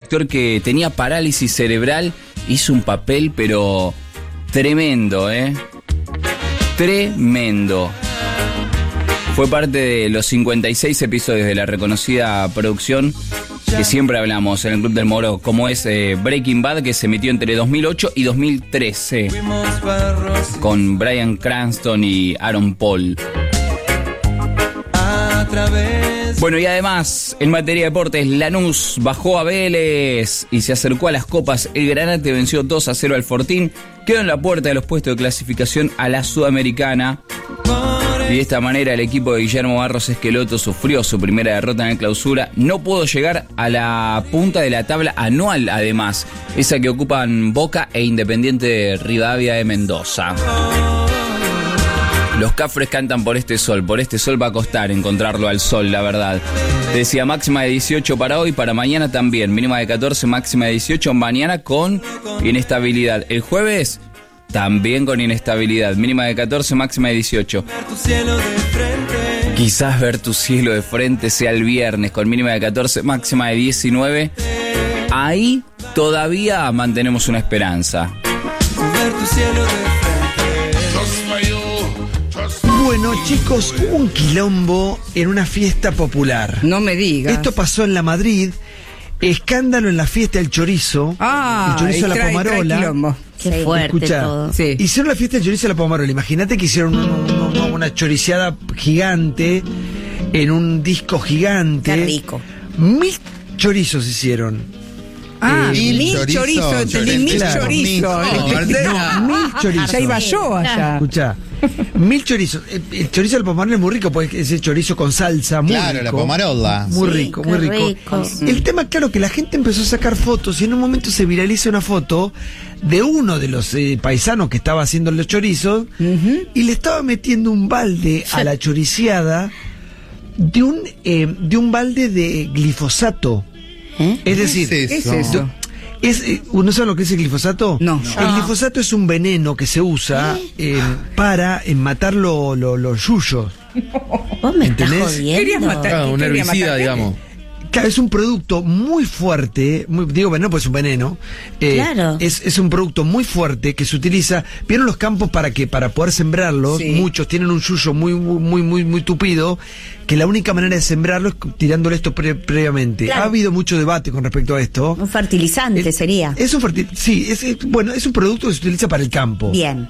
actor que tenía parálisis cerebral, hizo un papel pero tremendo, tremendo. Fue parte de los 56 episodios de la reconocida producción que siempre hablamos en el Club del Moro, como es Breaking Bad, que se emitió entre 2008 y 2013 con Bryan Cranston y Aaron Paul. Bueno, y además, en materia de deportes, Lanús bajó a Vélez y se acercó a las copas. El Granate venció 2-0 al Fortín, quedó en la puerta de los puestos de clasificación a la Sudamericana. Y de esta manera el equipo de Guillermo Barros Esqueloto sufrió su primera derrota en el Clausura. No pudo llegar a la punta de la tabla anual, además, esa que ocupan Boca e Independiente Rivadavia de Mendoza. Los Cafres cantan por este sol va a costar encontrarlo al sol, la verdad. Decía máxima de 18 para hoy, para mañana también, mínima de 14, máxima de 18, mañana con inestabilidad. El jueves también con inestabilidad, mínima de 14, máxima de 18. Quizás ver tu cielo de frente sea el viernes con mínima de 14, máxima de 19. Ahí todavía mantenemos una esperanza. Ver tu cielo de frente. Bueno, chicos, hubo un quilombo en una fiesta popular. No me digas. Esto pasó en La Madrid. Escándalo en la fiesta del chorizo. El chorizo a la pomarola. Qué fuerte. Escuchá, todo. Sí. Hicieron la fiesta del chorizo a la pomarola. Imagínate que hicieron una choriceada gigante en un disco gigante. Qué rico. 1000 chorizos hicieron. 1000 chorizos. 1000 chorizos. No, 1000 chorizos. Ya iba yo allá. Escuchá. 1000 chorizos. El chorizo de la pomarola es muy rico, porque es el chorizo con salsa, muy rico. La pomarola. Muy rico, muy rico. El tema, claro, que la gente empezó a sacar fotos y en un momento se viraliza una foto de uno de los paisanos que estaba haciendo los chorizos y le estaba metiendo un balde a la choriceada de un balde de glifosato. Es decir, ¿qué es eso? ¿No saben lo que es el glifosato? No. El glifosato es un veneno que se usa para matar los yuyos. ¿Vos me estás ¿Entendés? jodiendo? ¿Querías matar? Un herbicida, digamos. Claro, es un producto muy fuerte, digo veneno pues es un veneno. Claro. Es un producto muy fuerte que se utiliza. ¿Vieron los campos para poder sembrarlos? Sí. Muchos tienen un yuyo muy tupido, que la única manera de sembrarlo es tirándole esto previamente. Claro. Ha habido mucho debate con respecto a esto. Un fertilizante sería. Es un sí, es un producto que se utiliza para el campo. Bien.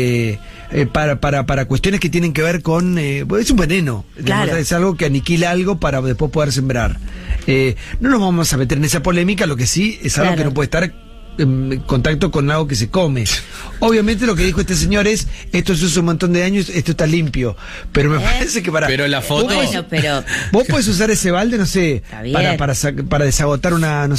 Para cuestiones que tienen que ver con... es un veneno. Claro. Es algo que aniquila algo para después poder sembrar. No nos vamos a meter en esa polémica, lo que sí es algo que no puede estar en contacto con algo que se come. Obviamente lo que dijo este señor es, esto se usa un montón de años, esto está limpio. Pero me parece que Pero la foto... Bueno, pero... Vos podés usar ese balde, no sé, bien. para desagotar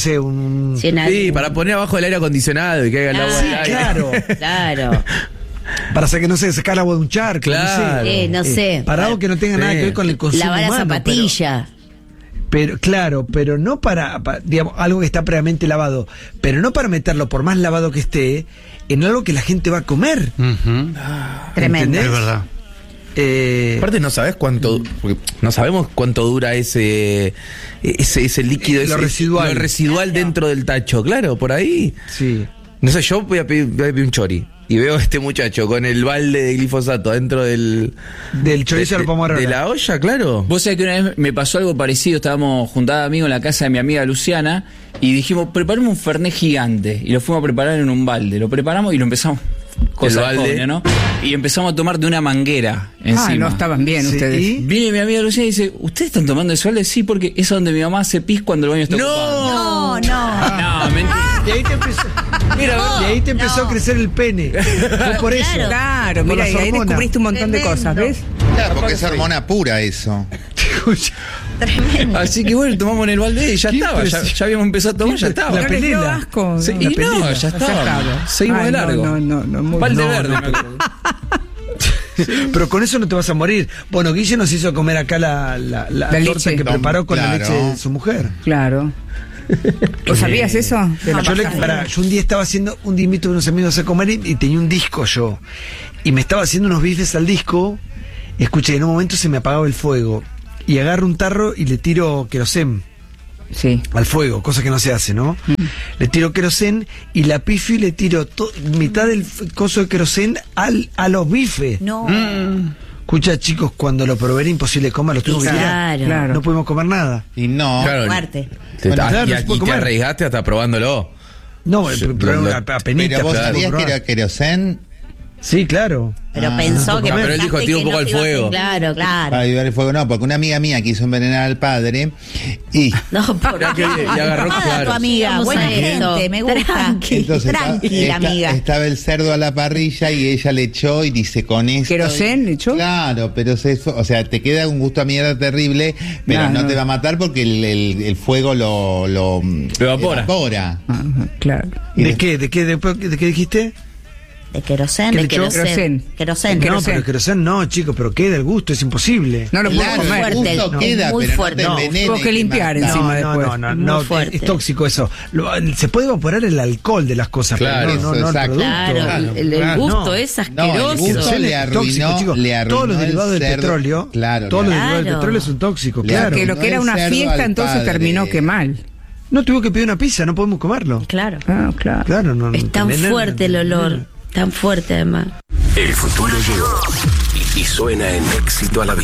Sí, para poner abajo el aire acondicionado y que haga el agua. Sí, del aire. claro. Claro. Para sacar el agua de un charco, Claro. No sé. Para algo que no tenga nada que ver con el consumo Lavar la humano, zapatilla. Pero claro, pero no para, digamos, algo que está previamente lavado, pero no para meterlo, por más lavado que esté, en algo que la gente va a comer. Tremendo. ¿Entendés? Es verdad. Aparte no sabes cuánto, porque no sabemos cuánto dura ese líquido, lo residual. lo residual dentro del tacho, claro, por ahí. Sí. No sé, yo voy a pedir un chori y veo a este muchacho con el balde de glifosato dentro del chorizo al pomarola. de la olla, claro. Vos sabés que una vez me pasó algo parecido, estábamos juntados amigos en la casa de mi amiga Luciana y dijimos, preparemos un fernet gigante y lo fuimos a preparar en un balde, lo preparamos y lo empezamos, cosa balde. joven, ¿no? Y empezamos a tomar de una manguera encima. No estaban bien Sí. ustedes. Viene mi amiga Luciana y dice, ¿ustedes están tomando ese balde? Sí, porque es donde mi mamá hace pis cuando el baño está ocupado. No. No, mentira. Y ahí te empezó, y ahí te empezó a crecer el pene. Fue por eso. Claro, Por mira, las y ahí hormonas. descubriste un montón de cosas, ¿ves? Claro, porque es hormona pura eso. Tremendo. Así que bueno, tomamos en el balde y ya Qué estaba, ya habíamos empezado a tomar, ya estaba. La ¿No les dio pelela. asco? Sí, No, y la no, pelela. ya estaba. Sacado. Seguimos Ay, de largo. No, muy Balde No, verde, no. me acuerdo. Pero con eso no te vas a morir. Bueno, Guille nos hizo comer acá la torta leche. que preparó con la Claro. leche de su mujer. Claro. ¿Vos sabías eso? Yo un día estaba haciendo un dimito de unos amigos a comer y tenía un disco yo. Y me estaba haciendo unos bifes al disco. Escuché, en un momento se me apagaba el fuego. Y agarro un tarro y le tiro querosén. Sí. al fuego, cosa que no se hace, ¿no? Le tiro querosén y la pifi le tiro mitad del coso de querosén a los bifes. No. Escucha, chicos, cuando lo probé era imposible comer, lo tuve que tirar. Claro. No pudimos comer nada. Y no. Claro, Fuerte. Bueno, claro, y no se puede te comer. arriesgaste hasta probándolo. No, Sí, pero lo- apenita. Pero vos pero sabías puedo que probar. era querosén Sí, claro. Pero Ah, pensó que... pero él dijo, pensaste tira un que poco no al se iba a hacer- fuego. Claro, para claro. ayudar el fuego. No, porque una amiga mía quiso envenenar al padre y No, por Ya que- ya agarró, Amada claro. tu amiga, Vamos buena a esto. gente, me gusta. entonces Tranquila, amiga. estaba el cerdo a la parrilla y ella le echó y dice con esto. ¿Querosén le echó? Claro, pero o sea, te queda un gusto a mierda terrible, pero no No. te va a matar porque el fuego lo evapora. Ajá, claro. Y ¿De qué? ¿De qué dijiste? De querosén, ¿Qué de le echó? querosén. Querosén. No, Querosén. pero el querosén no, chicos, pero queda el gusto, es imposible. No lo puedo Claro, comer. el fuerte, gusto no, queda, muy pero fuerte. no No, te envenena tengo que y te limpiar mata. encima No, después. no, Muy fuerte. es tóxico eso. Se puede evaporar el alcohol de las cosas, Claro, pero no el exacto. producto. Claro, el Claro, gusto no. es No, asqueroso. el gusto Querosén le es arruinó, tóxico, chicos. le arruinó Todos los el derivados del cerdo. petróleo, Claro, todos los le derivados del Claro. petróleo son tóxicos, Le claro. Que lo que era el una cerdo fiesta al entonces padre. terminó que mal. No tuvo que pedir una pizza, no podemos comerlo. Claro. Ah, claro. Claro, no. Es tan envenenan, fuerte el olor. Tan fuerte además. El futuro llegó y suena en Éxito a la Vida.